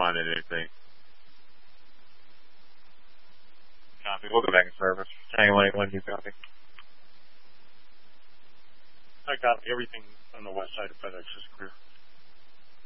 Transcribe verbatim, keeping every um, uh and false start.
finding anything. Copy. We'll go back in service. Hang on, one you copy. I got everything on the west side of FedEx is clear.